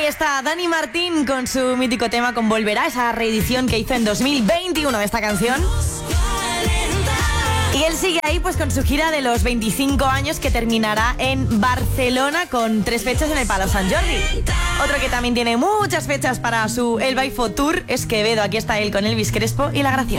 Ahí está Dani Martín con su mítico tema con Volverá, esa reedición que hizo en 2021 de esta canción. Y él sigue ahí pues con su gira de los 25 años que terminará en Barcelona con 3 fechas en el Palau Sant Jordi. Otro que también tiene muchas fechas para su El Baifo Tour es Quevedo. Aquí está él con Elvis Crespo y La Gracia.